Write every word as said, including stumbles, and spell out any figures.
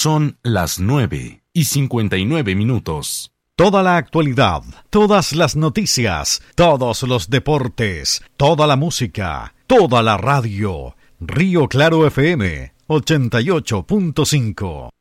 Son las nueve y cincuenta y nueve minutos. Toda la actualidad, todas las noticias, todos los deportes, toda la música, toda la radio. Río Claro F M ochenta y ocho punto cinco.